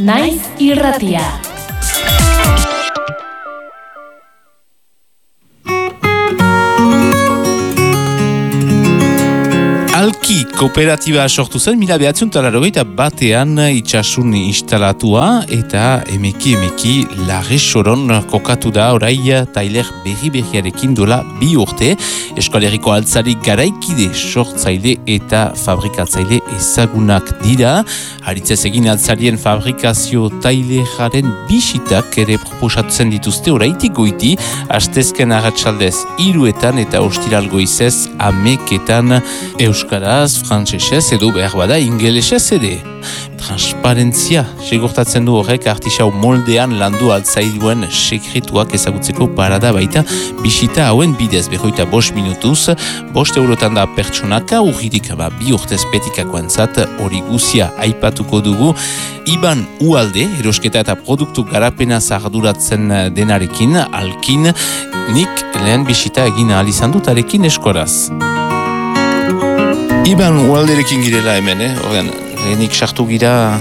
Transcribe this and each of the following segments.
Naiz Irratia. Alki kooperatiba sortu zen, 1981 itxasun instalatua eta emeki Larre Soron kokatu da orai tailer berri-berriarekin duela 2 urte. Eskoaleriko altzarik garaikide sortzaile eta fabrikatzaile ezagunak dira. Haritzez egin altzarien fabrikazio taileraren bisitak ere proposatzen dituzte oraitik goiti, astezken arratsaldez 3 eta ostiral goizez 10 euskaraz, frantsesez edo behar bada ingelesez ere. Transparentzia segurtatzen du horrek artisau moldean landu altzailuen sekretuak ezagutzeko parada baita bisita hauen bidez 45 minutuz, 5 eurotan da pertsonaka, urririk 2 urtez betikakoentzat hori guzia aipatuko dugu. Iban Ualde, erosketa eta produktu garapena arduratzen denarekin, alkin, nik lehen bisita egin ahal izan dut arekin eskoraz. Iban Ualderekin girela hemen, lehenik sartu gira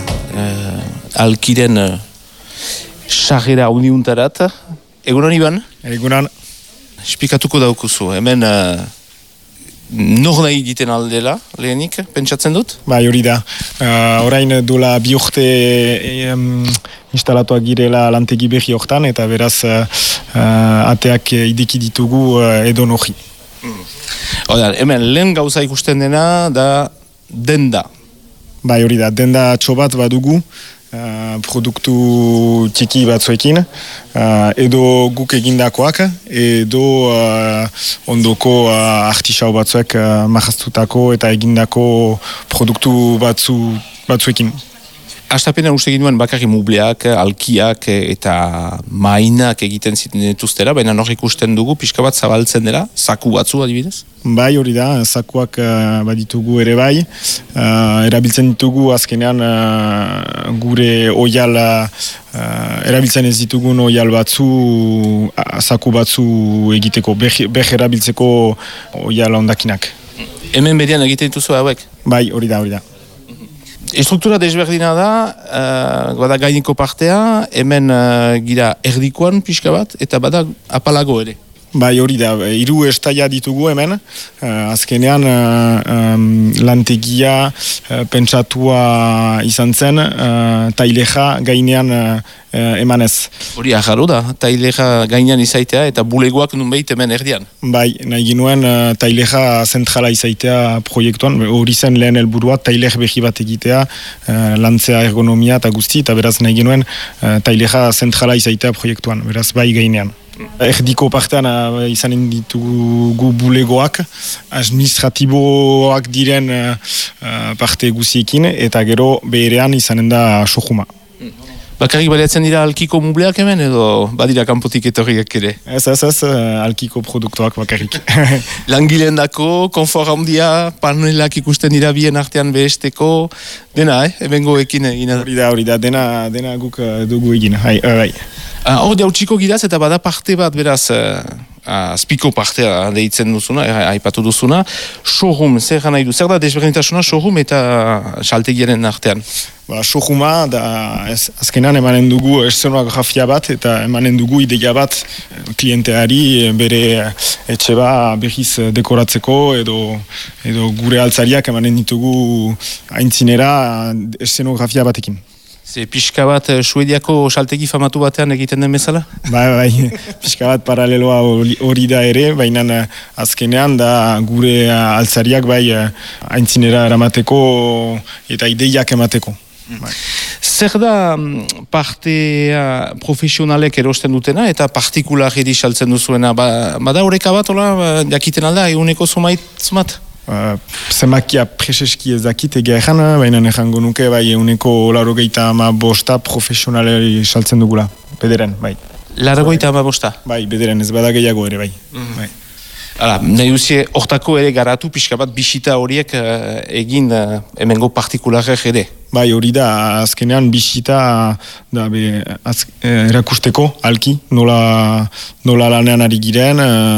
alkiren sarrera uniuntarat. Egunon, Iban? Egunon. Espikatuko daukuzu, hemen nor nahi diten aldela, lehenik, pentsatzen dut? Bai, hori da. Orain duela 2 urte instalatuak girela lantegi berri hortan, eta beraz ateak ideki ditugu edo nohi. Hemen lehen gauza ikusten dena da denda. Bai, hori da, denda txobat badugu, produktu txiki batzuekin, edo guk egindakoak, edo ondoko artisau batzuek mahaztutako eta egindako produktu batzuekin. Astapena uste ginduen bakarri mubleak, alkiak eta mainak egiten ziten dituztera, baina hor ikusten dugu, pixka bat zabaltzen dela, zaku batzu adibidez? Bai, hori da, zakuak baditugu ere bai, erabiltzen ditugu azkenean gure oial, erabiltzen ez ditugun oial batzu, zaku batzu egiteko, beh erabiltzeko oial ondakinak. Hemen berian egiten dituzu hauek? Bai, hori da. Estruktura desberdina da, bada gaineko partea, hemen gira erdikoan pixka bat, eta bada apalago ere. Bai, hori da, 3 estaia ditugu hemen, azkenean lantegia pentsatua izan zen, taileja gainean emanez. Hori ajarro da, taileja gainean izaitea eta bulegoak nunbait hemen erdian. Bai, nahi ginuen taileja zentrala izaitea proiektuan, hori zen lehen helburua, tailej behi bat egitea, lantzea ergonomia eta guzti, eta beraz nahi ginuen taileja zentrala izaitea proiektuan, beraz bai gainean. Erdiko partean izanen ditugu bulegoak, administratiboak diren parte guziekin, eta gero beherean izanen da sojuma. Bakarrik baliatzen dira alkiko mubleak hemen edo badira kanpotik etorriak ere? Ez, alkiko produktuak bakarrik. Langileen dako, konfor handia, panelak ikusten dira bien artean behesteko, dena, hemengoekin egin. Hori da, dena guk dugu egin, bai. Hor jautsiko giraz eta bada parte bat beraz, azpiko partea deitzen duzuna, aipatu duzuna, showroom, zer nahi du, zer da desberdintasuna showroom eta saltegiaren artean? Showrooma, azkenan emanen dugu eszenografia bat eta emanen dugu ideia bat klienteari bere etxe berriz dekoratzeko edo gure altzariak emanen ditugu aintzinera eszenografia batekin. Ze pixka bat Suediako saltegi famatu batean egiten den bezala? Bai, pixka bat paraleloa hori da ere, baina azkenean da gure altzariak bai aintzinera eramateko eta ideiak emateko. Bai. Zer da parte profesionalek erosten dutena eta partikularri saltzen duzuena? Bada horreka bat, jakiten alda, eguneko zumat? Zemakia preseski ez dakit egia ezan, baina ezango nuke bai eguneko 85 profesionaleri saltzen dugula, bederen, bai. 85? Bai, bederen, ez bada gehiago ere, bai. Bai. Hala, nahi duzie, hortako ere garatu pixka bat bisita horiek egin hemengo partikularek ere. Bai, hori da, azkenean bisita erakusteko, alki, nola lanean ari giren,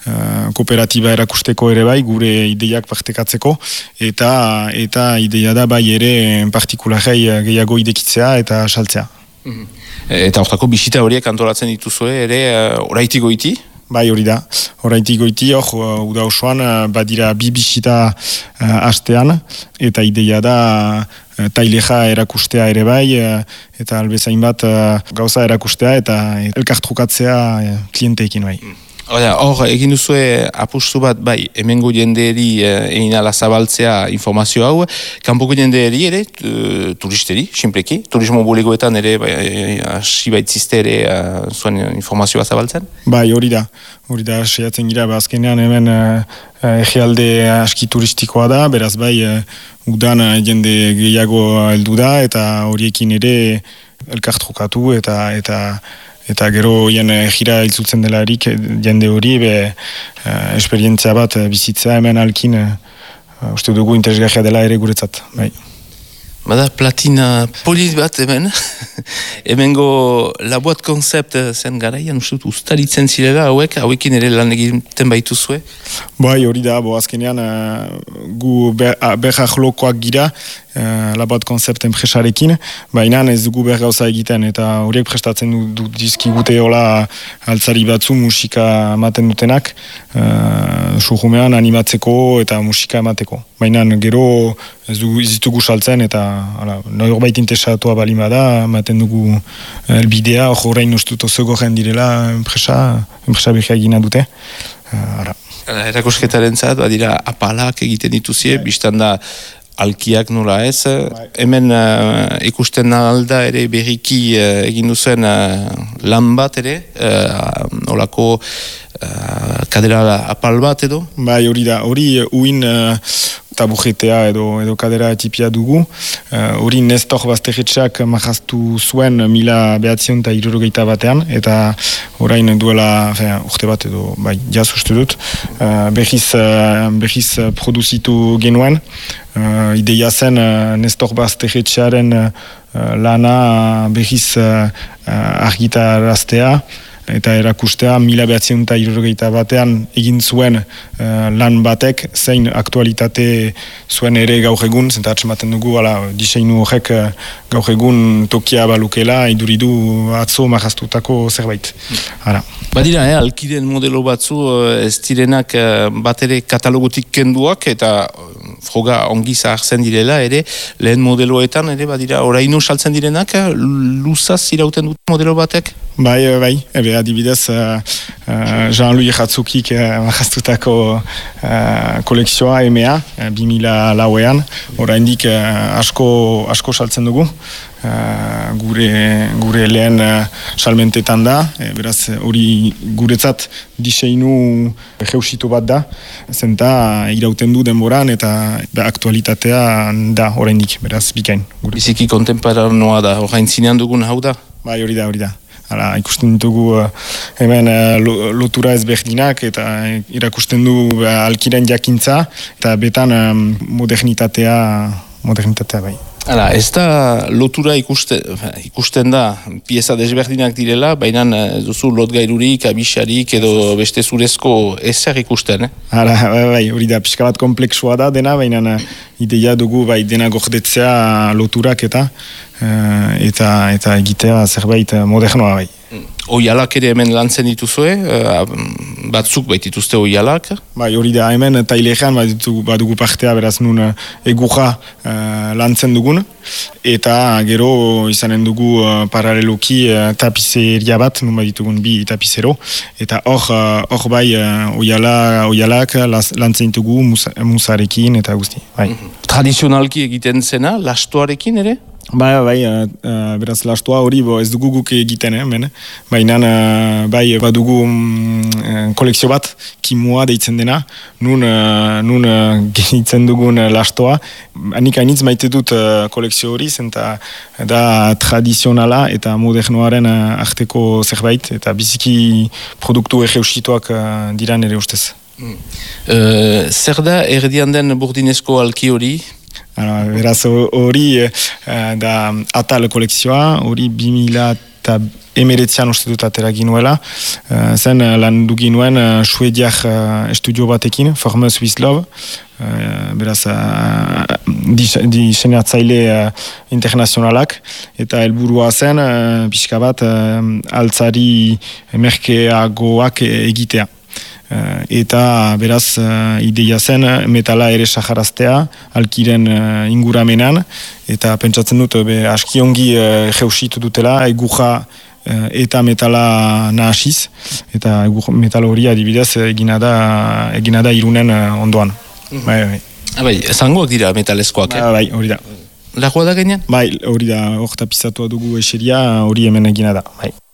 kooperatiba erakusteko ere bai, gure ideiak partekatzeko, eta ideia da bai ere partikularrei gehiago idekitzea eta saltzea. Eta hortako bisita horiek antolatzen dituzue ere oraitik goiti? Bai, hori da. Horaitik goiti, uda osoan, badira 2 bisita astean, eta ideia da taileja erakustea ere bai, eta albezain bat gauza erakustea eta elkartrukatzea klienteekin bai. Hor, egin duzue apustu bat, bai, hemengo jendeeri egin ala zabaltzea informazio hau, kanpoko jendeeri ere, turisteri, simpleki, turismo bulegoetan ere, hasi baitzizte ere zuen informazioa zabaltzen? Bai, hori da, saiatzen gira, azkenean hemen egialde aski turistikoa da, beraz bai, udan jende gehiago heldu da, eta horiekin ere elkartrukatu eta gero gira hiltzutzen delarik jende hori esperientzia bat bizitzea hemen alkin uste dugu interesgarria dela ere guretzat. Bai. Bada platina polit bat hemen, hemengo laboat konzept zen garaian, ustaritzen zirela hauekin ere lan egiten baituzue? Bai, hori da, azkenean gu berrak lokoak gira, laboat konzept enpresarekin, baina ez dugu gauza egiten, eta horiek prestatzen du dizkigute hola altzari batzu musika ematen dutenak, sujumean animatzeko eta musika emateko. Baina gero ez ditugu saltzen eta norbait interesatua balima da, ematen dugu elbidea, horrein ustuto zegoen direla enpresa berriak gina dute. Erakosketaren zat, badira apalak egiten dituzie, biztan da alkiak nola ez, hemen ikusten alda ere berriki egin duzen lan bat ere, olako kadera apal bat edo? Bai, hori da, hori uin tabujetea edo kadera etipia dugu. Hori Nestor Basterretxak majaztu zuen 1960 batean, eta orain duela urte bat edo, bai, jaz uste dut, behiz produzitu genuen. Ideia zen Nestor Basterretxaren lana behiz argitaraztea, eta erakustea 1960 batean egin zuen lan batek zein aktualitate zuen ere gaur egun, zenta atxematen dugu diseinu horrek gaur egun tokia balukela iduridu atzo majaztutako zerbait. Badira, alkiren modelo batzu ez direnak bat ere katalogotik kenduak eta froga ongi zahartzen direla ere lehen modeloetan ere badira oraino saltzen direnak luzaz irauten dut modelo batek? Bai, adibidez Jean-Louis Ratzukik majaztutako kolekzioa EMEA 2004an, oraindik asko saltzen dugu. Gure lehen salmentetan da, beraz hori guretzat diseinu jeusitu bat da, zenta irauten du denboran eta aktualitatea da oraindik, beraz bikain. Biziki kontemporanoa da, orain zinean dugun hau da? Bai, hori da. Ikusten ditugu hemen lotura ezberdinak eta irakusten du alkiren jakintza eta betan modernitatea bai. Ez da lotura ikusten da pieza desberdinak direla, baina duzu lotgairurik, abixarik edo beste zurezko ezer ikusten, Bai, hori da, pixka bat komplexua da dena, baina ideia dugu dena gordetzea loturak eta egitea zerbait modernoa bai. Oialak ere hemen lantzen dituzue, batzuk baitituzte oialak? Bai, hori da, hemen tailean badugu partea, beraz nun egurra lantzen dugun, eta gero izanen dugu paraleloki tapizeria bat, nun baditugun 2 tapizero, eta hor bai oialak lantzen dugu musarekin eta guzti. Bai. Tradizionalki egiten zena, lastoarekin ere? Bai, beraz lastua hori ez dugu guk egiten, baina badugu kolekzio bat, kimua deitzen dena, nun gehitzen dugun lastoa. Hanik hainitz maite dut kolekzio hori, zenta da tradizionala eta modernoaren arteko zerbait, eta biziki produktu egeusituak diran ere ustez. Zer da erdian den burdinezko alki hori? Beraz hori da atal kolekzioa, hori 2000 2019an uste dut atera ginuela, zen lan du ginuen suediak estudio batekin, Formers with Love, beraz diseinatzaile internazionalak, eta helburua zen pixka bat altzari merkeagoak egitea. Eta beraz ideia zen metala ere saharaztea alkiren inguramenan, eta pentsatzen dut aski ongi jeusitu dutela eguja eta metala nahasiz, eta metal hori adibidez egina da Irunen ondoan. Bai. Bai, zangoak dira metalezkoak, Bai, hori da. Lagua da gainean? Bai, hori da, hor tapizatua dugu eseria, hori hemen egina da, bai.